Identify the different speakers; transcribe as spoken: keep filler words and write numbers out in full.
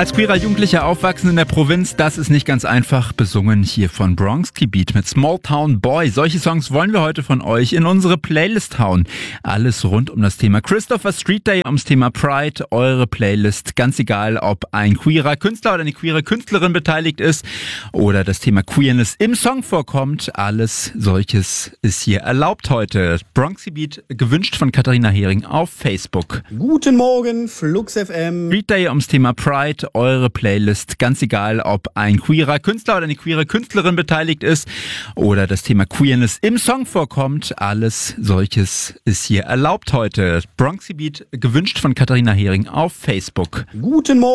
Speaker 1: Als queerer Jugendlicher aufwachsen in der Provinz, das ist nicht ganz einfach, besungen hier von Bronski Beat mit Small Town Boy. Solche Songs wollen wir heute von euch in unsere Playlist hauen. Alles rund um das Thema Christopher Street Day, ums Thema Pride, eure Playlist. Ganz egal, ob ein queerer Künstler oder eine queere Künstlerin beteiligt ist oder das Thema Queerness im Song vorkommt. Alles solches ist hier erlaubt heute. Bronski Beat, gewünscht von Katharina Hering auf Facebook.
Speaker 2: Guten Morgen, Flux F M.
Speaker 1: Street Day ums Thema Pride, eure Playlist. Ganz egal, ob ein queerer Künstler oder eine queere Künstlerin beteiligt ist oder das Thema Queerness im Song vorkommt. Alles solches ist hier erlaubt heute. Bronski Beat, gewünscht von Katharina Hering auf Facebook.
Speaker 2: Guten Morgen.